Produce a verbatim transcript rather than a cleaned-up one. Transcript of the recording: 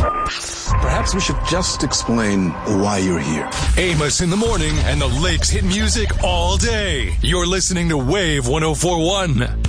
Perhaps we should just explain why you're here. Amos in the morning and the Lakes hit music all day. You're listening to Wave one oh four one.